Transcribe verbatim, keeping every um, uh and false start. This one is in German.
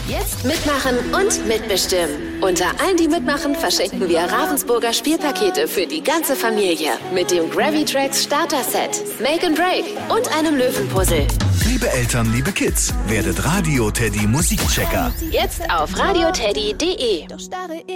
Jetzt mitmachen und mitbestimmen. Unter allen, die mitmachen, verschenken wir Ravensburger Spielpakete für die ganze Familie. Mit dem Gravitrax Starter-Set, Make and Break und einem Löwenpuzzle. Liebe Eltern, liebe Kids, werdet Radio Teddy Musikchecker. Jetzt auf radioteddy punkt de.